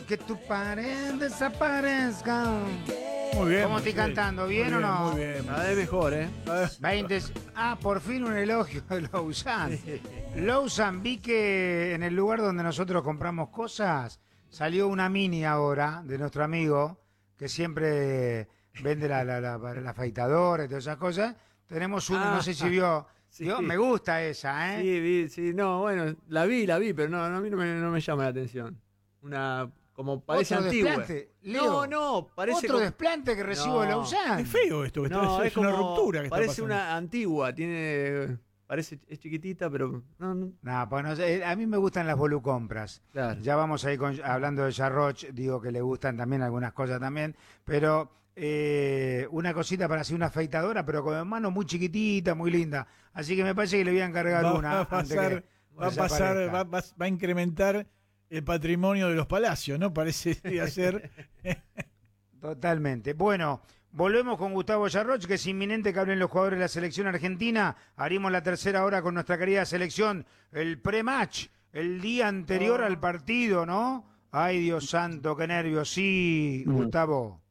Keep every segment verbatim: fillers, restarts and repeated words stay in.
que tu pared desaparezca. Muy bien. ¿Cómo estoy sí. cantando? ¿Bien, Muy o no? Muy bien. Cada vez mejor, ¿eh? veinte. Ah, por fin un elogio de Lausanne. Lausanne, vi que en el lugar donde nosotros compramos cosas salió una mini ahora de nuestro amigo que siempre vende la, la, la, la afeitadora y todas esas cosas. Tenemos una, Ah, no sé si vio. sí. Vio, me gusta esa, ¿eh? Sí, vi, sí, no, bueno, la vi, la vi, pero no, no a mí no me, no me llama la atención. Una, como parece Otro antigua. desplante, Leo. No, no, parece Otro como- desplante que recibo de No. Lausanne. Es feo esto, que está- No, es, es, una como, ruptura que está parece pasando. una antigua, tiene, parece, es chiquitita, pero no, no, No, pues no sé, a mí me gustan las volucompras. claro. Ya vamos ahí con, hablando de Jarroch, digo que le gustan también algunas cosas también, pero eh, una cosita para hacer una afeitadora, pero con mano muy chiquitita, muy linda. Así que me parece que le voy a encargar Va, una. va a antes pasar, que va a pasar, desaparezca. va, va- va a incrementar el patrimonio de los palacios, ¿no? Parece ser. Totalmente. Bueno, volvemos con Gustavo Jarroch, que es inminente que hablen los jugadores de la selección argentina. Haremos la tercera hora con nuestra querida selección, el pre-match, el día anterior al partido, ¿no? Ay, Dios santo, qué nervios. Sí, Gustavo.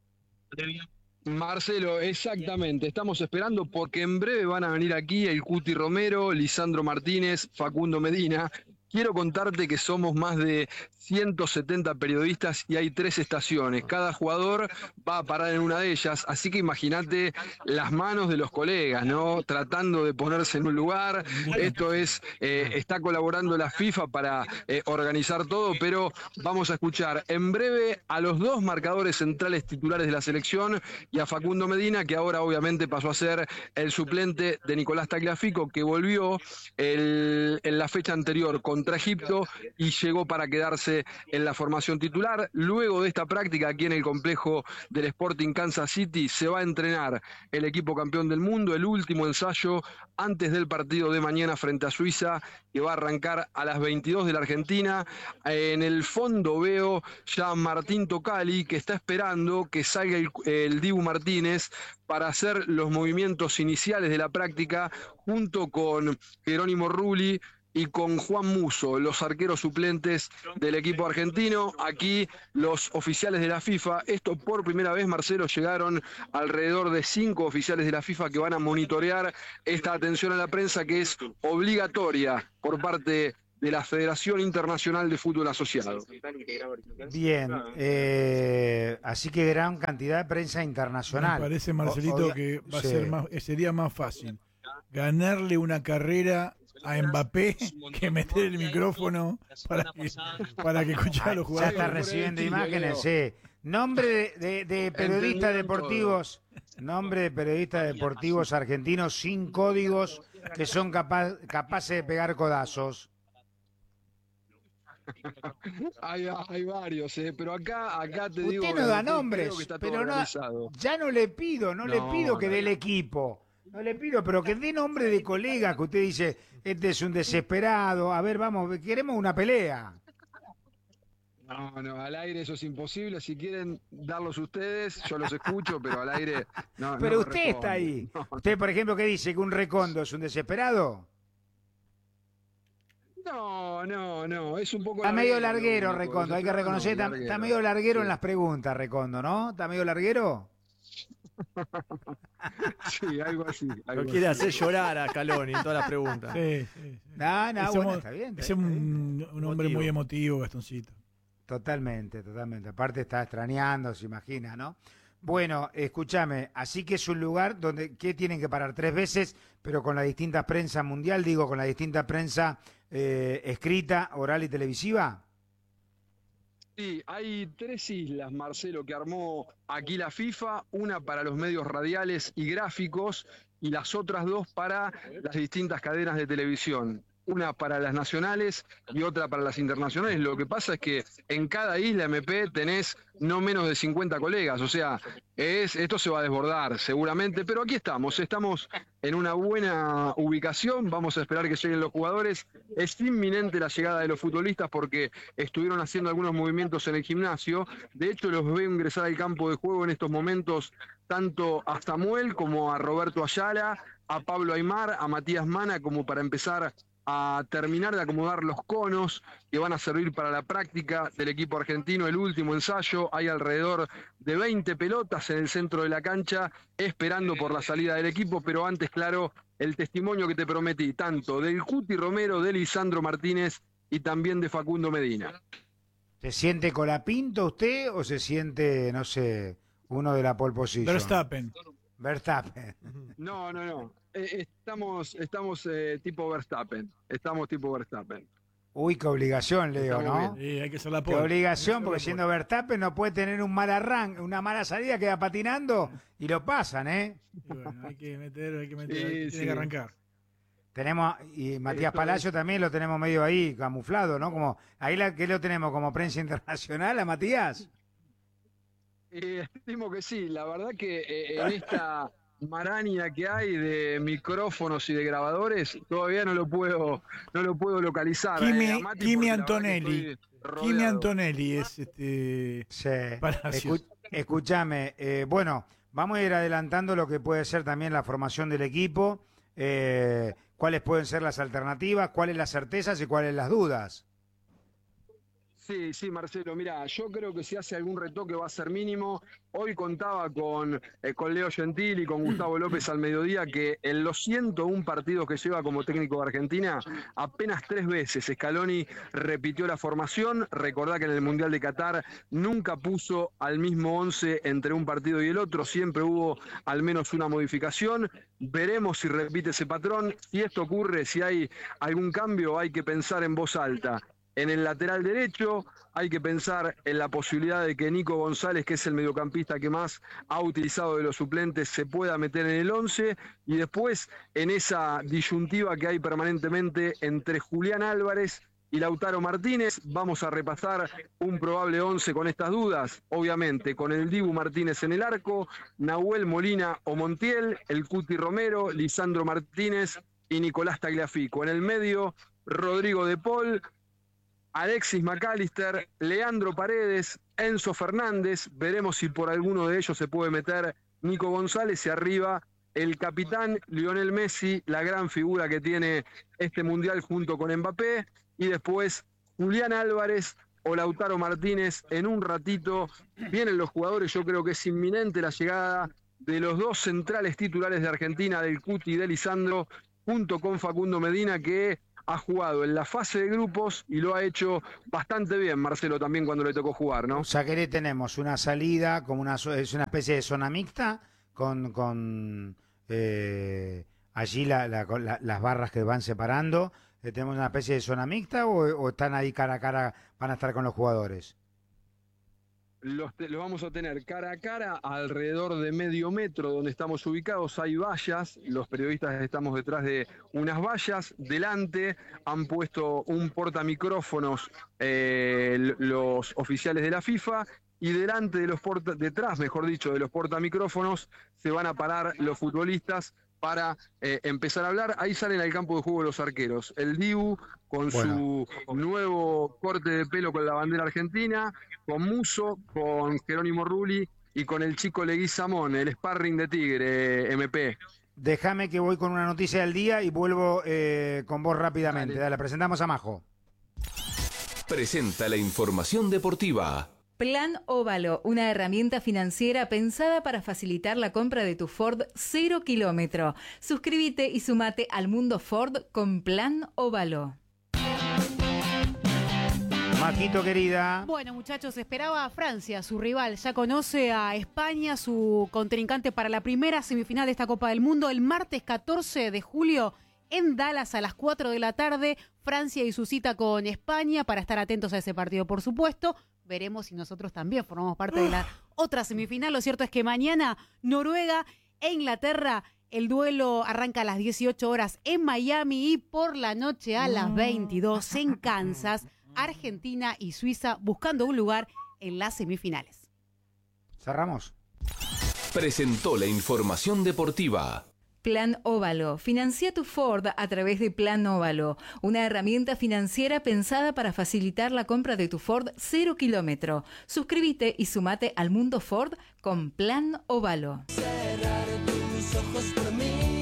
Marcelo, exactamente, estamos esperando porque en breve van a venir aquí el Cuti Romero, Lisandro Martínez, Facundo Medina. Quiero contarte que somos más de ciento setenta periodistas y hay tres estaciones. Cada jugador va a parar en una de ellas, así que imagínate las manos de los colegas, ¿no? Tratando de ponerse en un lugar. Esto es, eh, está colaborando la FIFA para eh, organizar todo, pero vamos a escuchar en breve a los dos marcadores centrales titulares de la selección y a Facundo Medina, que ahora obviamente pasó a ser el suplente de Nicolás Tagliafico, que volvió el, en la fecha anterior contra Egipto y llegó para quedarse en la formación titular. Luego de esta práctica aquí en el complejo del Sporting Kansas City se va a entrenar el equipo campeón del mundo, el último ensayo antes del partido de mañana frente a Suiza, que va a arrancar a las veintidós de la Argentina. En el fondo veo ya a Martín Tocali, que está esperando que salga el, el Dibu Martínez para hacer los movimientos iniciales de la práctica junto con Jerónimo Rulli y con Juan Musso, los arqueros suplentes del equipo argentino. Aquí los oficiales de la FIFA, esto por primera vez, Marcelo, llegaron alrededor de cinco oficiales de la FIFA que van a monitorear esta atención a la prensa que es obligatoria por parte de la Federación Internacional de Fútbol Asociado. Bien, eh, así que gran cantidad de prensa Me internacional. parece, Marcelito, O- obvia- que va a sí. ser más, sería más fácil ganarle una carrera a Mbappé que meter el micrófono para que, para que escuchara a los Ya jugadores. está recibiendo imágenes, sí. Nombre de, de, de periodistas Entendieron deportivos, nombre de periodistas deportivos argentinos sin códigos que son capaz, capaces de pegar codazos. Hay, hay varios, eh, pero acá, acá te digo. Usted no da creo nombres, que está todo pero no, organizado. ya no le pido, no, le No, pido que no, dé el no. equipo. No le pido, pero que dé nombre de colegas que usted dice, este es un desesperado, a ver, vamos, queremos una pelea. No, no, al aire eso es imposible. Si quieren darlos ustedes, yo los escucho, pero al aire no. Pero no usted corresponde. está ahí. No, Usted, por ejemplo, ¿qué dice? ¿Que un Recondo es un desesperado? No, no, no, es un poco. Está medio larguero, larguero, lo único. Recondo, hay que reconocer, No, está, está larguero. medio larguero en Sí. las preguntas, Recondo, ¿no? ¿Está medio larguero? Sí, algo así. Lo Algo quiere así. hacer llorar a Scaloni en todas las preguntas. Sí, sí, sí. No, no, Ese bueno, mo- está bien. Está ese bien, es está bien. un, un hombre Emotivo. muy emotivo, Gastoncito. Totalmente, totalmente. Aparte está extrañando, se imagina, ¿no? Bueno, escúchame, así que es un lugar donde que tienen que parar tres veces, pero con la distinta prensa mundial, digo, con la distinta prensa eh, escrita, oral y televisiva. Sí, hay tres islas, Marcelo, que armó aquí la FIFA, una para los medios radiales y gráficos y las otras dos para las distintas cadenas de televisión. Una para las nacionales y otra para las internacionales. Lo que pasa es que en cada isla M P tenés no menos de cincuenta colegas, o sea, es, esto se va a desbordar seguramente, pero aquí estamos, estamos en una buena ubicación, vamos a esperar que lleguen los jugadores. Es inminente la llegada de los futbolistas porque estuvieron haciendo algunos movimientos en el gimnasio. De hecho, los veo ingresar al campo de juego en estos momentos tanto a Samuel como a Roberto Ayala, a Pablo Aimar, a Matías Mana, como para empezar a terminar de acomodar los conos que van a servir para la práctica del equipo argentino. El último ensayo, hay alrededor de veinte pelotas en el centro de la cancha esperando por la salida del equipo, pero antes, claro, el testimonio que te prometí, tanto del Cuti Romero, de Lisandro Martínez y también de Facundo Medina. ¿Se siente Colapinto usted o se siente, no sé, uno de la pole position? Verstappen. Verstappen. No, no, no. Eh, estamos estamos eh, tipo Verstappen. Estamos tipo Verstappen. Uy, qué obligación, Leo, Estamos ¿no? Sí, hay que hacer la Qué pole. obligación, porque siendo Verstappen no puede tener un mal arranque, una mala salida, queda patinando y lo pasan, ¿eh? Y bueno, hay que meter, hay que meter, Sí, tiene sí. que arrancar. Tenemos, y Matías Esto Palacio es- también lo tenemos medio ahí camuflado, ¿no? Como ahí la, ¿qué lo tenemos? ¿Como prensa internacional a Matías? Eh, estimo que sí. La verdad que eh, en esta maraña que hay de micrófonos y de grabadores, todavía no lo puedo, no lo puedo localizar. Kimi- eh, a Mati, Kimi porque la verdad que Antonelli. estoy rodeado. Kimi Antonelli es este. Sí. Palacios. Escu- escúchame, eh, bueno, vamos a ir adelantando lo que puede ser también la formación del equipo, eh, cuáles pueden ser las alternativas, cuáles las certezas y cuáles las dudas. Sí, sí, Marcelo, mira, yo creo que si hace algún retoque va a ser mínimo. Hoy contaba con, eh, con Leo Gentili y con Gustavo López al mediodía que en los ciento un partidos que lleva como técnico de Argentina, apenas tres veces Scaloni repitió la formación. Recordá que en el Mundial de Qatar nunca puso al mismo once entre un partido y el otro, siempre hubo al menos una modificación. Veremos si repite ese patrón. Si esto ocurre, si hay algún cambio, hay que pensar en voz alta. En el lateral derecho hay que pensar en la posibilidad de que Nico González, que es el mediocampista que más ha utilizado de los suplentes, se pueda meter en el once, y después en esa disyuntiva que hay permanentemente entre Julián Álvarez y Lautaro Martínez. Vamos a repasar un probable once con estas dudas, obviamente con el Dibu Martínez en el arco, Nahuel Molina o Montiel, el Cuti Romero, Lisandro Martínez y Nicolás Tagliafico. En el medio, Rodrigo de Paul, Alexis McAllister, Leandro Paredes, Enzo Fernández. Veremos si por alguno de ellos se puede meter Nico González, y arriba el capitán Lionel Messi, la gran figura que tiene este mundial junto con Mbappé, y después Julián Álvarez o Lautaro Martínez. En un ratito vienen los jugadores. Yo creo que es inminente la llegada de los dos centrales titulares de Argentina, del Cuti y de Lisandro, junto con Facundo Medina, que ha jugado en la fase de grupos y lo ha hecho bastante bien, Marcelo, también cuando le tocó jugar, ¿no? O sea que le tenemos una salida como una so- es una especie de zona mixta con, con eh, allí la- la- con la- las barras que van separando. Eh, ¿Tenemos una especie de zona mixta o, o están ahí cara a cara, van a estar con los jugadores? Los, te- los vamos a tener cara a cara alrededor de medio metro donde estamos ubicados. Hay vallas, los periodistas estamos detrás de unas vallas. Delante han puesto un portamicrófonos eh, l- los oficiales de la FIFA, y delante de los porta, detrás, mejor dicho, de los portamicrófonos se van a parar los futbolistas para eh, empezar a hablar. Ahí salen al campo de juego los arqueros. El Dibu con Bueno. su nuevo corte de pelo con la bandera argentina, con Muso, con Jerónimo Rulli y con el chico Leguizamón, el sparring de Tigre, M P. Déjame que voy con una noticia del día y vuelvo eh, con vos rápidamente. Dale. Dale, presentamos a Majo. Presenta la información deportiva. Plan Óvalo, una herramienta financiera pensada para facilitar la compra de tu Ford cero kilómetro. Suscríbete y sumate al mundo Ford con Plan Óvalo. Majito querida. Bueno, muchachos, esperaba a Francia, su rival. Ya conoce a España, su contrincante para la primera semifinal de esta Copa del Mundo. El martes catorce de julio en Dallas a las cuatro de la tarde. Francia y su cita con España, para estar atentos a ese partido, por supuesto. Veremos si nosotros también formamos parte de la otra semifinal. Lo cierto es que mañana Noruega e Inglaterra, el duelo arranca a las dieciocho horas en Miami, y por la noche a las veintidós en Kansas, Argentina y Suiza buscando un lugar en las semifinales. Cerramos. Presentó la información deportiva. Plan Óvalo. Financia tu Ford a través de Plan Óvalo, una herramienta financiera pensada para facilitar la compra de tu Ford cero kilómetro. Suscríbete y sumate al mundo Ford con Plan Óvalo. Vuelvo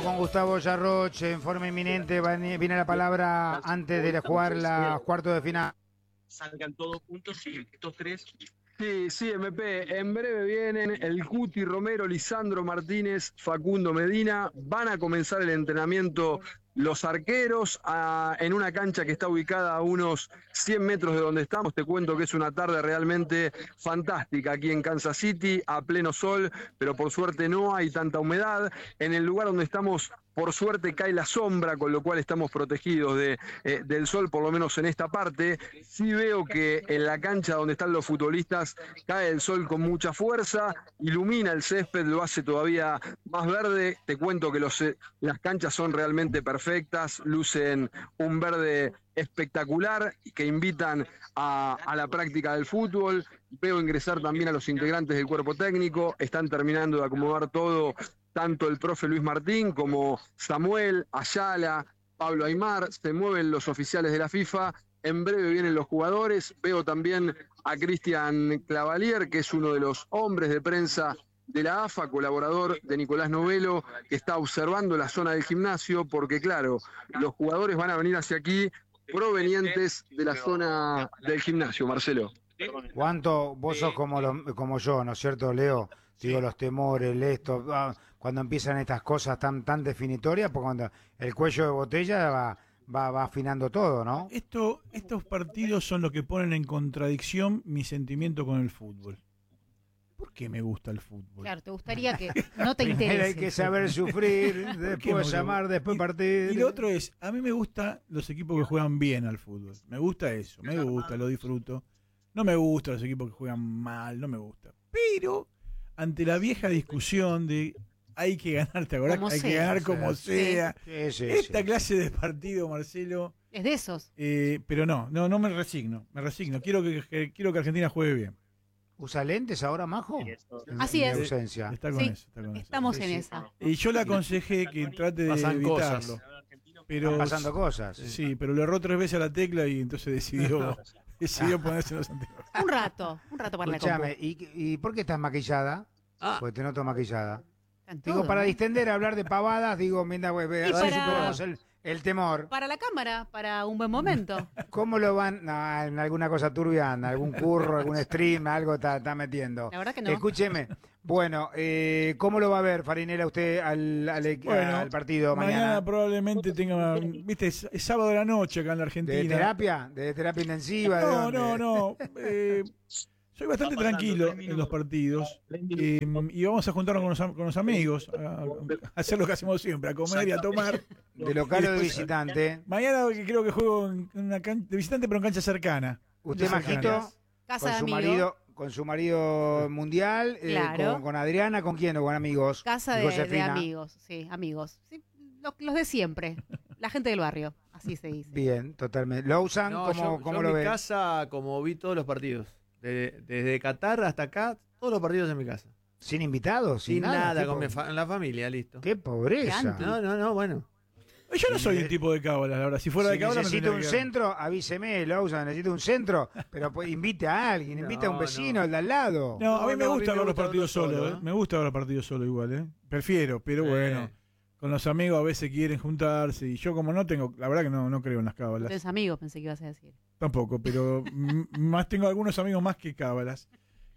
con Gustavo Yarroch, en forma inminente, viene la palabra antes de jugar los cuartos de final. Salgan todos juntos y estos tres. Sí, sí, M P, en breve vienen el Cuti Romero, Lisandro Martínez, Facundo Medina, van a comenzar el entrenamiento los arqueros a, en una cancha que está ubicada a unos cien metros de donde estamos. Te cuento que es una tarde realmente fantástica aquí en Kansas City, a pleno sol, pero por suerte no hay tanta humedad. En el lugar donde estamos, por suerte cae la sombra, con lo cual estamos protegidos de, eh, del sol, por lo menos en esta parte. Sí veo que en la cancha donde están los futbolistas cae el sol con mucha fuerza, ilumina el césped, lo hace todavía más verde. Te cuento que los, las canchas son realmente perfectas, lucen un verde espectacular que invitan a, a la práctica del fútbol. Veo ingresar también a los integrantes del cuerpo técnico, están terminando de acomodar todo, tanto el profe Luis Martín como Samuel, Ayala, Pablo Aymar, se mueven los oficiales de la FIFA, en breve vienen los jugadores. Veo también a Cristian Clavalier, que es uno de los hombres de prensa de la A F A, colaborador de Nicolás Novelo, que está observando la zona del gimnasio, porque claro, los jugadores van a venir hacia aquí provenientes de la zona del gimnasio, Marcelo. ¿Cuánto vos sos como, lo, como yo, ¿no es cierto, Leo? Digo, los temores, esto, cuando empiezan estas cosas tan tan definitorias, porque cuando el cuello de botella va, va, va afinando todo, ¿no? Esto, estos partidos son los que ponen en contradicción mi sentimiento con el fútbol. ¿Por qué me gusta el fútbol? Claro, te gustaría que no te Primero interese. hay que saber sufrir, después llamar, después partir. Y lo otro es, a mí me gustan los equipos que juegan bien al fútbol. Me gusta eso, me gusta, lo disfruto. No me gustan los equipos que juegan mal, no me gusta. Pero, ante la vieja discusión de hay que ganar, ¿te acordás? Como Hay sea. que ganar como Sí. sea. Sí, sí, Esta sí. clase de partido, Marcelo, Es de esos. eh, pero no, no, no me resigno, me resigno. Quiero que, que- quiero que Argentina juegue bien. ¿Usa lentes ahora, Majo? En- Así en es. mi ausencia. Está con Sí, eso, está con eso. Estamos Sí, en sí. esa. Y yo le aconsejé que trate de Pasan evitarlo. cosas. Pero Están pasando cosas. sí, pero le erró tres veces a la tecla y entonces decidió, decidió ponerse los anteojos. Un rato, un rato para la Escuchame, compu. ¿y, ¿y por qué estás maquillada? Ah, Porque te noto maquillada. Están Digo, todos, para ¿no? distender, hablar de pavadas, digo, mira, güey, Y así para- superamos el, el temor. Para la cámara, para un buen momento. ¿Cómo lo van? No, en alguna cosa turbia, anda, algún curro, algún stream, algo está, está metiendo. La verdad que no. Escúcheme. Bueno, eh, ¿cómo lo va a ver, Farinela, usted al, al, Bueno, al partido Mañana, mañana? probablemente tenga, viste, es, es sábado de la noche acá en la ¿De Argentina. terapia? ¿De terapia intensiva? ¿De No, dónde? no, no. eh, soy bastante tranquilo en los partidos. eh, y vamos a juntarnos con los, am- con los amigos, a, a hacer lo que hacemos siempre, a comer y a tomar. ¿De local o de Y después- visitante? Mañana que creo que juego en una cancha de visitante, pero en cancha cercana. ¿Usted, Cancha Majito, cercana. Casa con de su amigos. marido, con su marido mundial, eh, Claro. con, con Adriana, ¿con quién o con amigos? Casa Y de, de Josefina. amigos, sí, amigos. Sí, los, los de siempre. La gente del barrio, así se dice. Bien, totalmente. ¿Lousan, no, cómo, yo, cómo yo lo en mi ve? casa, como vi todos los partidos. De- desde Qatar hasta acá, todos los partidos en mi casa. ¿Sin invitados? Sin, Sin nada, qué con po- mi fa- la familia, listo. ¡Qué pobreza! Qué anti. No, no, no, bueno. Yo no soy un tipo de cábala, la verdad. Si fuera Si de cábala me necesito tendría un que- centro, avíseme, Lousan, necesito un centro, pero pues, invite a alguien, invite a un No, vecino, no. al de al lado. No, a mí No, me no, a mí gusta me ver los gusta partidos verlo solo, solo, ¿eh? ¿eh? Me gusta ver los partidos solo igual, ¿eh? Prefiero, pero Sí. bueno. Con los amigos a veces quieren juntarse y yo como no tengo, la verdad que no, no creo en las cábalas. Tienes amigos, pensé que ibas a decir. Tampoco, pero m- más tengo algunos amigos más que cábalas.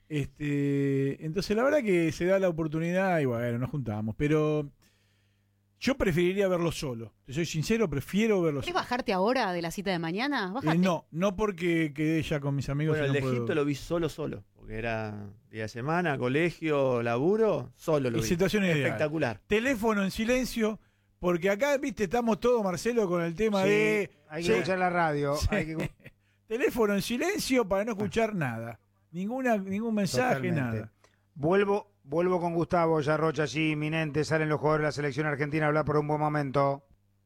Este, entonces la verdad que se da la oportunidad y bueno, nos juntamos, pero yo preferiría verlo solo. Te soy sincero, prefiero verlo ¿Querés solo. bajarte ahora de la cita de mañana? Eh, Bájate. no, no porque quedé ya con mis amigos. Bueno, y el no de puedo. Egipto lo vi solo, solo. Porque era día de semana, colegio, laburo, solo lo Y vi. situación ideal. Espectacular. Teléfono en silencio, porque acá, viste, estamos todos, Marcelo, con el tema Sí, de hay que Sí. escuchar la radio. Sí. hay que- teléfono en silencio para no escuchar nada. Ninguna, ningún mensaje, Totalmente. nada. Vuelvo, vuelvo con Gustavo Yarrocha, allí inminente, salen los jugadores de la selección argentina a hablar por un buen momento.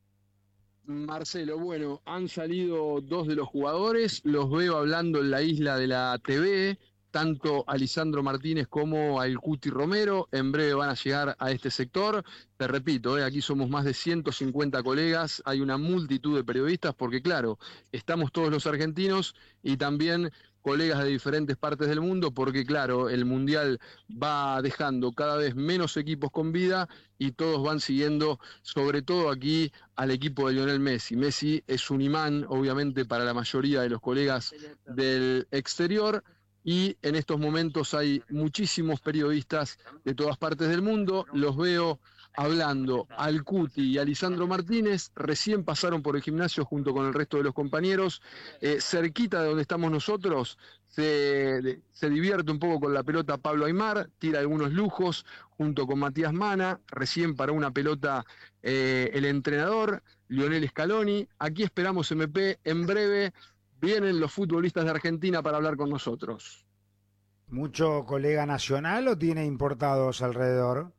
Marcelo, bueno, han salido dos de los jugadores, los veo hablando en la isla de la T V, tanto a Lisandro Martínez como al Cuti Romero, en breve van a llegar a este sector. Te repito, eh, aquí somos más de ciento cincuenta colegas, hay una multitud de periodistas, porque claro, estamos todos los argentinos y también colegas de diferentes partes del mundo, porque claro, el Mundial va dejando cada vez menos equipos con vida y todos van siguiendo, sobre todo aquí, al equipo de Lionel Messi. Messi es un imán, obviamente, para la mayoría de los colegas del exterior, y en estos momentos hay muchísimos periodistas de todas partes del mundo. Los veo hablando al Cuti y a Lisandro Martínez, recién pasaron por el gimnasio junto con el resto de los compañeros, eh, cerquita de donde estamos nosotros. Se, se divierte un poco con la pelota Pablo Aimar, tira algunos lujos junto con Matías Mana, recién paró una pelota eh, el entrenador Lionel Scaloni. Aquí esperamos M P, en breve vienen los futbolistas de Argentina para hablar con nosotros. ¿Mucho colega nacional o tiene importados alrededor?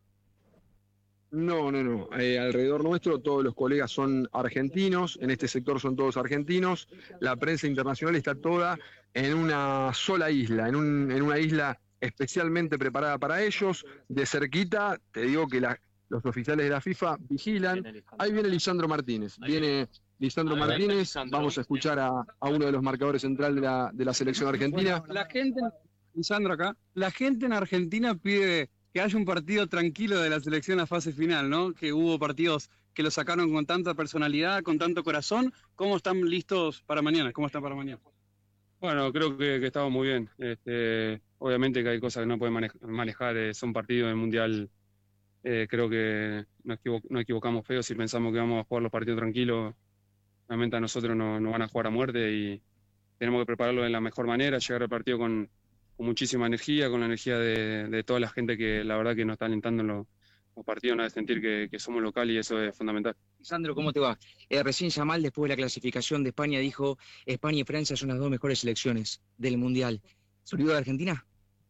No, no, no. Eh, alrededor nuestro todos los colegas son argentinos, en este sector son todos argentinos. La prensa internacional está toda en una sola isla, en, un, en una isla especialmente preparada para ellos. De cerquita, te digo que la, los oficiales de la FIFA vigilan. Ahí viene Lisandro Martínez. Viene Lisandro Martínez. Vamos a escuchar a, a uno de los marcadores centrales de la, de la selección argentina. Bueno, la gente, Lisandro acá, la gente en Argentina pide que haya un partido tranquilo de la selección a fase final, ¿no? Que hubo partidos que lo sacaron con tanta personalidad, con tanto corazón. ¿Cómo están listos para mañana? ¿Cómo están para mañana? Bueno, creo que, que estamos muy bien. Este, obviamente que hay cosas que no pueden manejar, manejar es un partido del Mundial. Eh, creo que nos, equivo nos equivocamos feo si pensamos que vamos a jugar los partidos tranquilos. Realmente a nosotros nos no van a jugar a muerte y tenemos que prepararlo de la mejor manera, llegar al partido con, con muchísima energía, con la energía de, de toda la gente que la verdad que nos está alentando en los, los partidos, no de sentir que, que somos local y eso es fundamental. Sandro, ¿cómo te va? Eh, recién Yamal, después de la clasificación de España, dijo España y Francia son las dos mejores selecciones del Mundial. ¿Se olvidó de Argentina?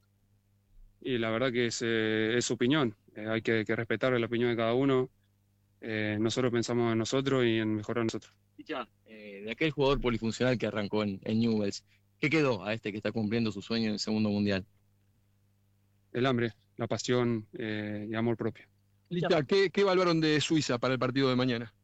Y la verdad que es, eh, es su opinión, eh, hay que, que respetar la opinión de cada uno. Eh, nosotros pensamos en nosotros y en mejorar a nosotros. Picha, eh, de aquel jugador polifuncional que arrancó en, en Newell's, ¿qué quedó a este que está cumpliendo su sueño en el segundo mundial? El hambre, la pasión eh, y amor propio. Licha, ¿qué, ¿qué evaluaron de Suiza para el partido de mañana?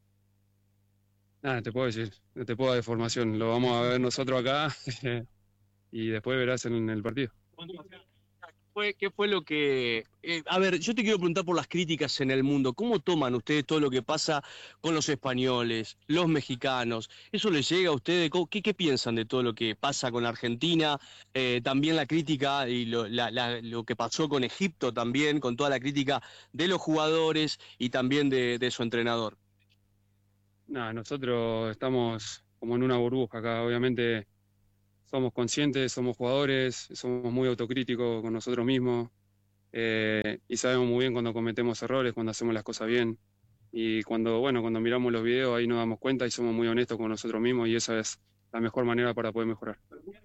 Nada, te puedo decir, no te puedo dar formación, lo vamos a ver nosotros acá y después verás en el partido. Fue, ¿Qué fue lo que...? Eh, a ver, yo te quiero preguntar por las críticas en el mundo. ¿Cómo toman ustedes todo lo que pasa con los españoles, los mexicanos? ¿Eso les llega a ustedes? ¿Qué, qué piensan de todo lo que pasa con Argentina? Eh, también la crítica y lo, la, la, lo que pasó con Egipto también, con toda la crítica de los jugadores y también de, de su entrenador. Nada, nosotros estamos como en una burbuja acá, obviamente... Somos conscientes, somos jugadores, somos muy autocríticos con nosotros mismos eh, y sabemos muy bien cuando cometemos errores, cuando hacemos las cosas bien. Y cuando, bueno, cuando miramos los videos ahí nos damos cuenta y somos muy honestos con nosotros mismos y esa es la mejor manera para poder mejorar.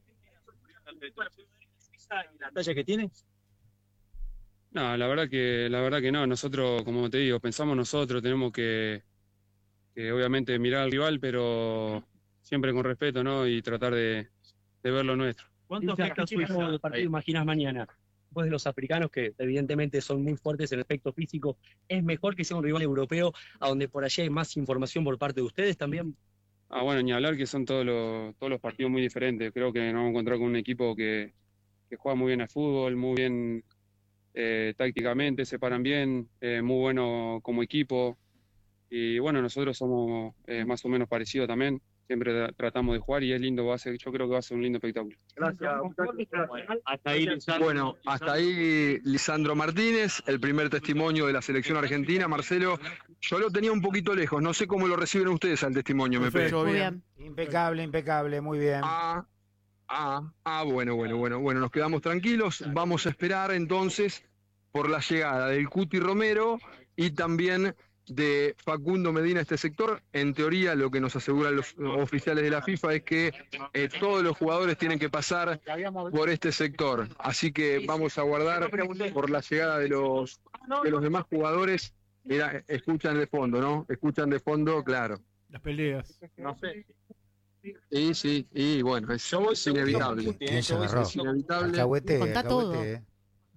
¿La talla que tiene? No, la verdad que, la verdad que no. Nosotros, como te digo, pensamos nosotros, tenemos que, que obviamente mirar al rival, pero siempre con respeto, ¿no? Y tratar de... de ver lo nuestro. ¿Cuánto afecta Suiza el partido imaginas mañana? Después de los africanos, que evidentemente son muy fuertes en el aspecto físico, ¿es mejor que sea un rival europeo a donde por allí hay más información por parte de ustedes también? Ah, bueno, ni hablar que son todos los, todos los partidos muy diferentes. Creo que nos vamos a encontrar con un equipo que, que juega muy bien al fútbol, muy bien eh, tácticamente, se paran bien, eh, muy bueno como equipo. Y bueno, nosotros somos eh, más o menos parecidos también. Siempre tratamos de jugar y es lindo, va a ser, yo creo que va a ser un lindo espectáculo. Gracias. Hasta ahí, bueno, hasta ahí Lisandro Martínez, el primer testimonio de la selección argentina. Marcelo, yo lo tenía un poquito lejos, no sé cómo lo reciben ustedes al testimonio. Perfecto, me bien. Impecable, impecable, muy bien. Ah, ah, ah, bueno, bueno, bueno, bueno, nos quedamos tranquilos. Vamos a esperar entonces por la llegada del Cuti Romero y también de Facundo Medina a este sector. En teoría, lo que nos aseguran los oficiales de la FIFA es que eh, todos los jugadores tienen que pasar por este sector. Así que vamos a aguardar por la llegada de los, de los demás jugadores. Mira, escuchan de fondo, ¿no? Escuchan de fondo, claro. Las peleas. No sé. Sí, sí, y bueno, es, es inevitable. ¿Quién se agarró? Es inevitable. Alcahuete, Contá alcahuete, todo. eh.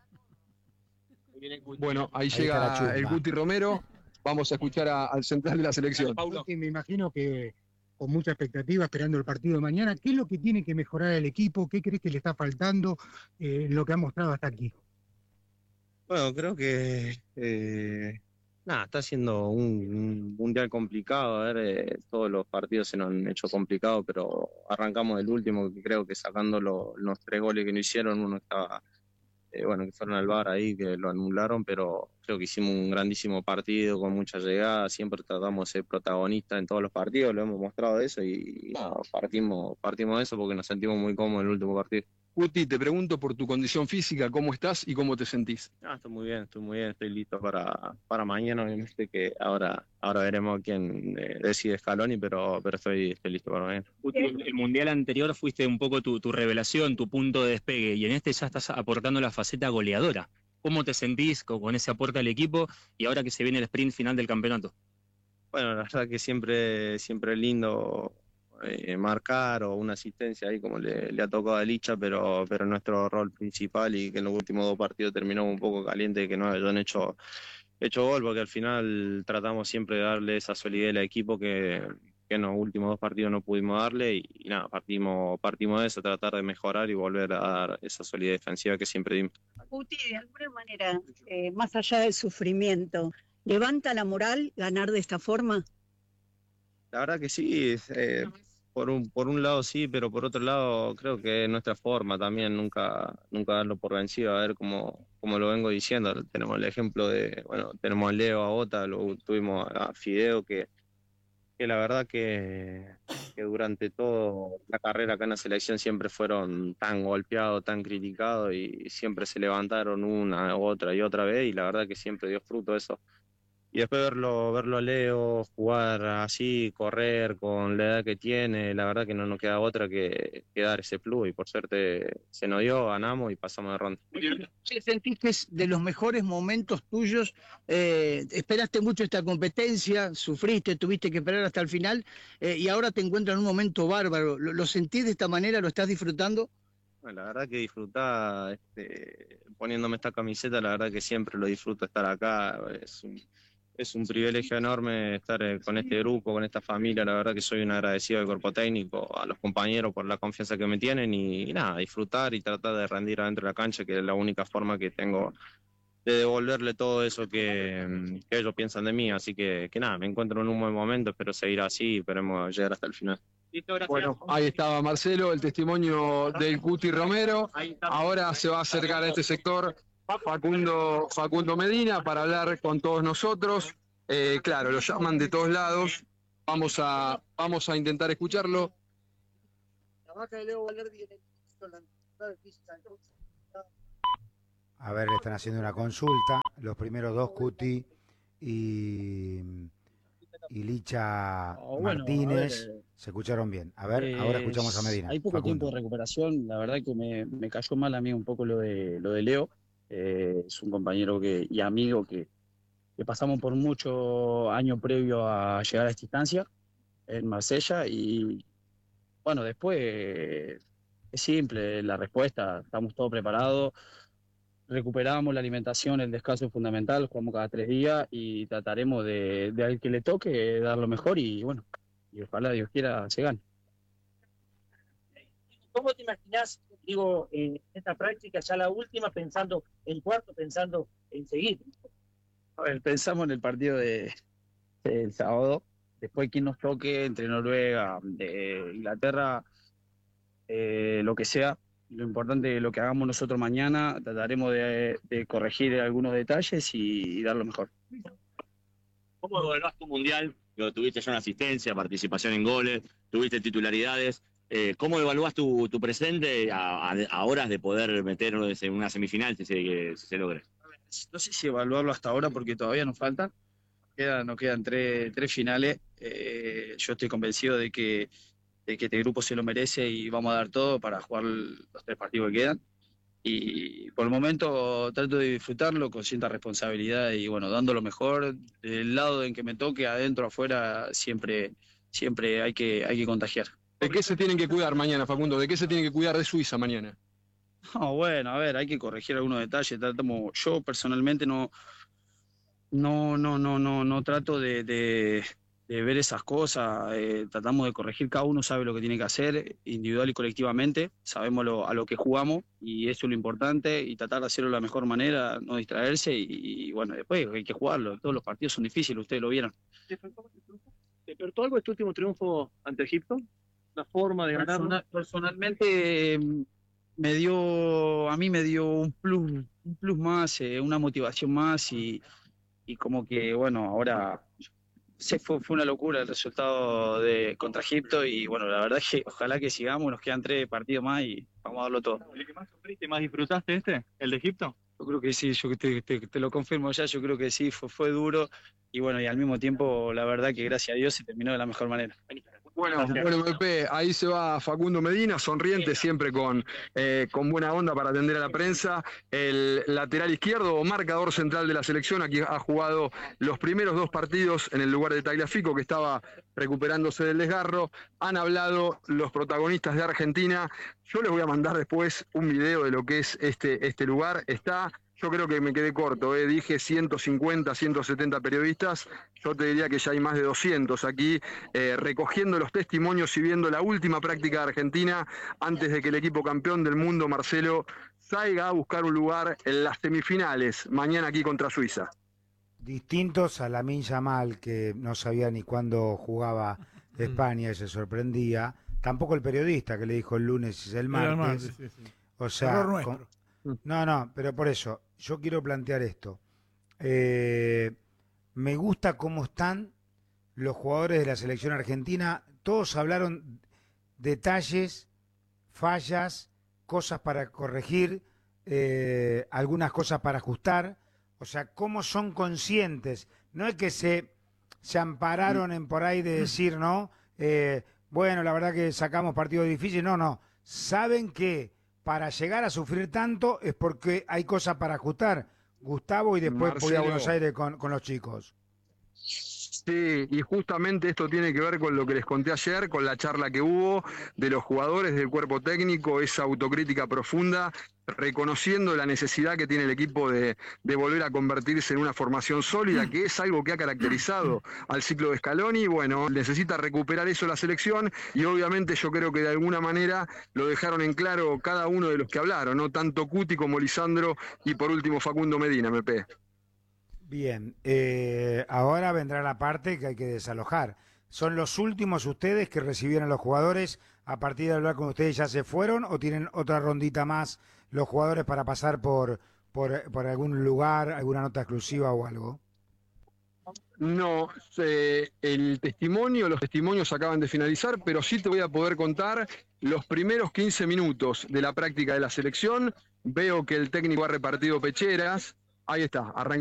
Bueno, ahí, Ahí está llega la chusma. el Cuti Romero. Vamos a escuchar a- al central de la selección. Sí, me imagino que con mucha expectativa, esperando el partido de mañana. ¿Qué es lo que tiene que mejorar el equipo? ¿Qué crees que le está faltando eh, en lo que ha mostrado hasta aquí? Bueno, creo que eh, nada, está siendo un, un mundial complicado. A ver, eh, todos los partidos se nos han hecho complicados, pero arrancamos del último, que creo que sacando lo- los tres goles que no hicieron, uno estaba, eh, bueno, que fueron al V A R ahí, que lo anularon, pero creo que hicimos un grandísimo partido con mucha llegada. Siempre tratamos de ser protagonistas en todos los partidos, lo hemos mostrado eso y nada, partimos, partimos de eso porque nos sentimos muy cómodos en el último partido. Guti, te pregunto por tu condición física, ¿cómo estás y cómo te sentís? Ah, estoy muy bien, estoy muy bien, estoy listo para, para mañana, obviamente que ahora, ahora veremos quién eh, decide Scaloni, pero, pero estoy, estoy listo para mañana. Guti, el el mundial anterior fuiste un poco tu, tu revelación, tu punto de despegue, y en este ya estás aportando la faceta goleadora. ¿Cómo te sentís con, con ese aporte al equipo y ahora que se viene el sprint final del campeonato? Bueno, la verdad que siempre, siempre es lindo eh, marcar o una asistencia ahí como le, le ha tocado a Licha, pero, pero nuestro rol principal y que en los últimos dos partidos terminó un poco caliente y que no hayan hecho, hecho gol, porque al final tratamos siempre de darle esa solidez al equipo que, que en los últimos dos partidos no pudimos darle y, y nada, partimos, partimos de eso, tratar de mejorar y volver a dar esa solidez defensiva que siempre dimos. Guti, de alguna manera, eh, más allá del sufrimiento, ¿levanta la moral ganar de esta forma? La verdad que sí, eh, por un, por un lado sí, pero por otro lado creo que es nuestra forma también, nunca, nunca darlo por vencido, a ver cómo, como lo vengo diciendo, tenemos el ejemplo de, bueno, tenemos a Leo, a Ota, lo tuvimos a Fideo, que, que la verdad que, que durante toda la carrera acá en la selección siempre fueron tan golpeados, tan criticados y siempre se levantaron una, otra y otra vez y la verdad que siempre dio fruto eso. Y después verlo, verlo a Leo jugar así, correr con la edad que tiene, la verdad que no nos queda otra que, que dar ese plus y por suerte se nos dio, ganamos y pasamos de ronda. Sí, ¿sentís que es de los mejores momentos tuyos? Eh, esperaste mucho esta competencia, sufriste, tuviste que esperar hasta el final eh, y ahora te encuentras en un momento bárbaro. ¿Lo, lo sentís de esta manera? ¿Lo estás disfrutando? Bueno, la verdad que disfrutar este, poniéndome esta camiseta, la verdad que siempre lo disfruto estar acá, es un, es un privilegio enorme estar eh, con este grupo, con esta familia, la verdad que soy un agradecido al cuerpo técnico, a los compañeros por la confianza que me tienen y, y nada, disfrutar y tratar de rendir adentro de la cancha, que es la única forma que tengo de devolverle todo eso que, que ellos piensan de mí, así que, que nada, me encuentro en un buen momento, espero seguir así y esperemos llegar hasta el final. Bueno, ahí estaba Marcelo, el testimonio del Guti Romero. Ahora se va a acercar a este sector Facundo, Facundo Medina para hablar con todos nosotros. Eh, claro, lo llaman de todos lados. Vamos a, vamos a intentar escucharlo. A ver, le están haciendo una consulta. Los primeros dos, Cuti y, y Licha Oh, bueno, Martínez, a ver, se escucharon bien. A ver, Eh, ahora escuchamos a Medina. Hay poco Facundo. tiempo de recuperación, la verdad que me, me cayó mal a mí un poco lo de, lo de Leo. Eh, es un compañero que, y amigo que, que pasamos por mucho año previo a llegar a esta instancia en Marsella y bueno, después eh, es simple la respuesta, estamos todos preparados, recuperamos la alimentación, el descanso es fundamental, jugamos cada tres días y trataremos de, de al que le toque dar lo mejor y bueno, y ojalá Dios quiera se gane. ¿Cómo te imaginás, digo, en esta práctica, ya la última, pensando en cuarto, pensando en seguir? A ver, pensamos en el partido de, del sábado, después quien nos toque entre Noruega, de Inglaterra, eh, lo que sea. Lo importante es lo que hagamos nosotros mañana, trataremos de, de corregir algunos detalles y, y dar lo mejor. ¿Cómo evaluás tu mundial? Digo, tuviste ya una asistencia, participación en goles, tuviste titularidades. Eh, ¿Cómo evaluás tu, tu presente a, a, a horas de poder meternos en una semifinal si se, si se logra? No sé si evaluarlo hasta ahora porque todavía nos faltan. Queda, nos quedan tres, tres finales. Eh, yo estoy convencido de que, de que este grupo se lo merece y vamos a dar todo para jugar los tres partidos que quedan. Y por el momento trato de disfrutarlo con cierta responsabilidad y bueno, dando lo mejor. Del lado en que me toque, adentro, afuera, siempre, siempre hay que, hay que contagiar. ¿De qué se tienen que cuidar mañana, Facundo? ¿De qué se tienen que cuidar de Suiza mañana? No, bueno, a ver, hay que corregir algunos detalles. Tratamos, yo personalmente no, no, no, no, no, no trato de, de, de ver esas cosas, eh, tratamos de corregir, cada uno sabe lo que tiene que hacer, individual y colectivamente, sabemos lo, a lo que jugamos y eso es lo importante y tratar de hacerlo de la mejor manera, no distraerse y, y bueno, después hay que jugarlo, todos los partidos son difíciles, ustedes lo vieron. ¿Te despertó algo este último triunfo ante Egipto? ¿La forma de ganar? Personal, personalmente eh, me dio, a mí me dio un plus, un plus más, eh, una motivación más y, y como que bueno, ahora... Sí, fue, fue una locura el resultado de contra Egipto y bueno, la verdad es que ojalá que sigamos, nos quedan tres partidos más y vamos a darlo todo. ¿El que más sufriste, más disfrutaste este, el de Egipto? Yo creo que sí, yo te, te, te lo confirmo ya, yo creo que sí, fue, fue duro y bueno, y al mismo tiempo la verdad que gracias a Dios se terminó de la mejor manera. Bueno, bueno, Pepe, ahí se va Facundo Medina, sonriente, siempre con, eh, con buena onda para atender a la prensa. El lateral izquierdo, marcador central de la selección, aquí ha jugado los primeros dos partidos en el lugar de Tagliafico, que estaba recuperándose del desgarro. Han hablado los protagonistas de Argentina. Yo les voy a mandar después un video de lo que es este, este lugar. Está... Yo creo que me quedé corto, eh. dije ciento cincuenta, ciento setenta periodistas, yo te diría que ya hay más de doscientos aquí eh, recogiendo los testimonios y viendo la última práctica de Argentina antes de que el equipo campeón del mundo, Marcelo, salga a buscar un lugar en las semifinales, mañana aquí contra Suiza. Distintos a Lamine Yamal, que no sabía ni cuándo jugaba España y se sorprendía, tampoco el periodista que le dijo el lunes y el martes. El martes sí, sí. O sea, con... no, no, pero por eso, yo quiero plantear esto. Eh, me gusta cómo están los jugadores de la selección argentina. Todos hablaron detalles, fallas, cosas para corregir, eh, algunas cosas para ajustar. O sea, cómo son conscientes. No es que se, se ampararon en por ahí de decir, ¿no? Eh, bueno, la verdad que sacamos partidos difíciles. No, no. Saben que para llegar a sufrir tanto es porque hay cosas para ajustar. Gustavo, y después voy a Buenos Aires con, con los chicos. Sí, y justamente esto tiene que ver con lo que les conté ayer, con la charla que hubo de los jugadores, del cuerpo técnico, esa autocrítica profunda, reconociendo la necesidad que tiene el equipo de, de volver a convertirse en una formación sólida, que es algo que ha caracterizado al ciclo de Scaloni. Bueno, necesita recuperar eso la selección y obviamente yo creo que de alguna manera lo dejaron en claro cada uno de los que hablaron, ¿no? Tanto Cuti como Lisandro y por último Facundo Medina, M P. Bien, eh, ahora vendrá la parte que hay que desalojar. ¿Son los últimos ustedes que recibieron los jugadores? ¿A partir de hablar con ustedes ya se fueron o tienen otra rondita más los jugadores para pasar por, por, por algún lugar, alguna nota exclusiva o algo? No, eh, el testimonio, los testimonios acaban de finalizar, pero sí te voy a poder contar los primeros quince minutos de la práctica de la selección. Veo que el técnico ha repartido pecheras. Ahí está, arranca.